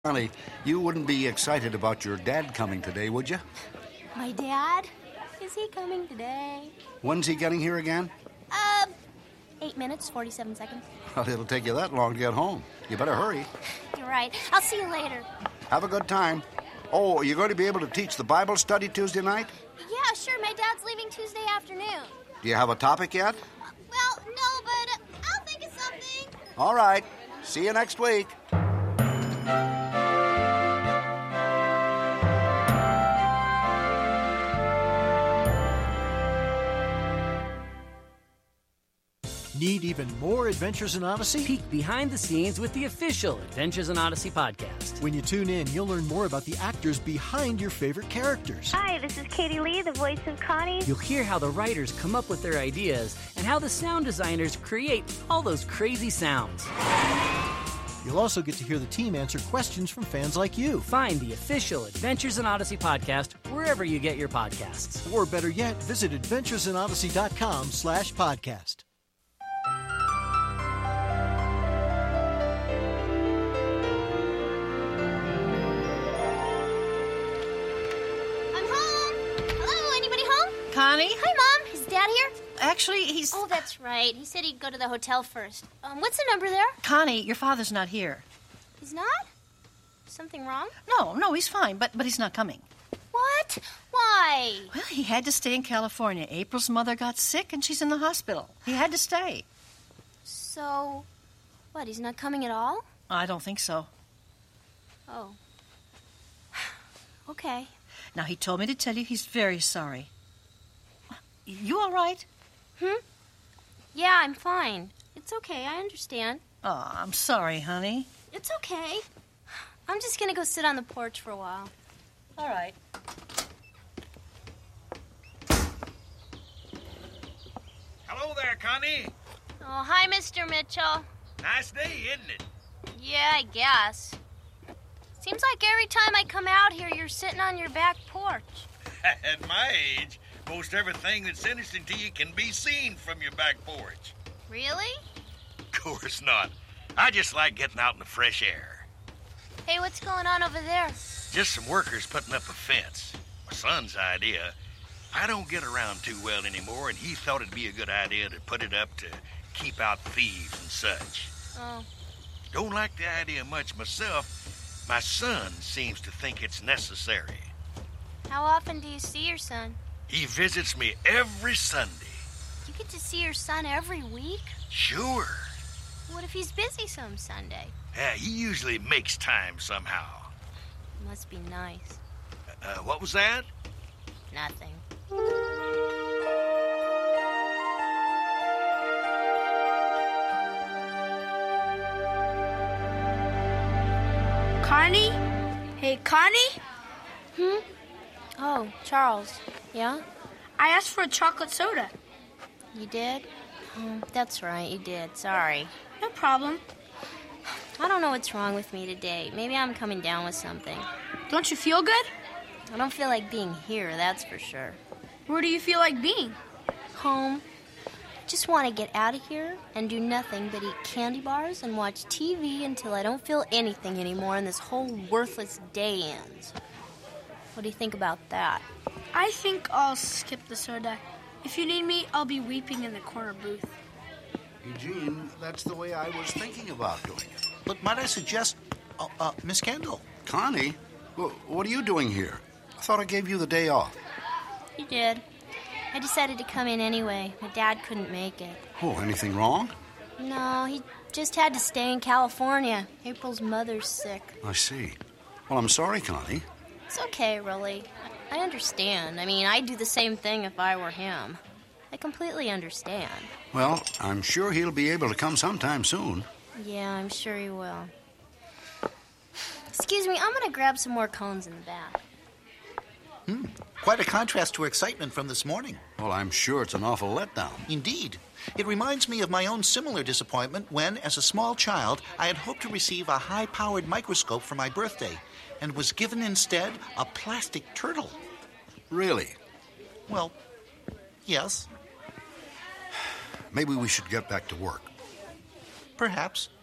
Connie, you wouldn't be excited about your dad coming today, would you? My dad? Is he coming today? When's he getting here again? 8 minutes, 47 seconds. Well, it'll take you that long to get home. You better hurry. You're right. I'll see you later. Have a good time. Oh, are you going to be able to teach the Bible study Tuesday night? Yeah, sure. My dad's leaving Tuesday afternoon. Do you have a topic yet? Well, no, but I'll think of something. All right. See you next week. Need even more Adventures in Odyssey? Peek behind the scenes with the official Adventures in Odyssey podcast. When you tune in, you'll learn more about the actors behind your favorite characters. Hi, this is Katie Lee, the voice of Connie. You'll hear how the writers come up with their ideas and how the sound designers create all those crazy sounds. You'll also get to hear the team answer questions from fans like you. Find the official Adventures in Odyssey podcast wherever you get your podcasts. Or better yet, visit adventuresinodyssey.com/podcast. Connie? Hi, Mom. Is Dad here? Actually, he's... Oh, that's right. He said he'd go to the hotel first. What's the number there? Connie, your father's not here. He's not? Something wrong? No, he's fine, but he's not coming. What? Why? Well, he had to stay in California. April's mother got sick, and she's in the hospital. He had to stay. So, what, he's not coming at all? I don't think so. Oh. Okay. Now, he told me to tell you he's very sorry. You all right? Yeah, I'm fine. It's okay, I understand. Oh, I'm sorry, honey. It's okay. I'm just gonna go sit on the porch for a while. All right. Hello there, Connie. Oh, hi, Mr. Mitchell. Nice day, isn't it? Yeah, I guess. Seems like every time I come out here, you're sitting on your back porch. At my age, most everything that's interesting to you can be seen from your back porch. Really? Of course not. I just like getting out in the fresh air. Hey, what's going on over there? Just some workers putting up a fence. My son's idea. I don't get around too well anymore, and he thought it'd be a good idea to put it up to keep out thieves and such. Oh. Don't like the idea much myself. My son seems to think it's necessary. How often do you see your son? He visits me every Sunday. You get to see your son every week? Sure. What if he's busy some Sunday? Yeah, he usually makes time somehow. Must be nice. What was that? Nothing. Connie? Hey, Connie? Oh, Charles. Yeah? I asked for a chocolate soda. You did? Oh, that's right, you did. Sorry. No problem. I don't know what's wrong with me today. Maybe I'm coming down with something. Don't you feel good? I don't feel like being here, that's for sure. Where do you feel like being? Home. Just want to get out of here and do nothing but eat candy bars and watch TV until I don't feel anything anymore and this whole worthless day ends. What do you think about that? I think I'll skip the soda. If you need me, I'll be weeping in the corner booth. Eugene, that's the way I was thinking about doing it. But might I suggest, Miss Kendall? Connie? What are you doing here? I thought I gave you the day off. You did. I decided to come in anyway. My dad couldn't make it. Oh, anything wrong? No, he just had to stay in California. April's mother's sick. I see. Well, I'm sorry, Connie. It's okay, really. I understand. I mean, I'd do the same thing if I were him. I completely understand. Well, I'm sure he'll be able to come sometime soon. Yeah, I'm sure he will. Excuse me, I'm going to grab some more cones in the back. Quite a contrast to excitement from this morning. Well, I'm sure it's an awful letdown. Indeed. It reminds me of my own similar disappointment when, as a small child, I had hoped to receive a high-powered microscope for my birthday and was given instead a plastic turtle. Really? Well, yes. Maybe we should get back to work. Perhaps.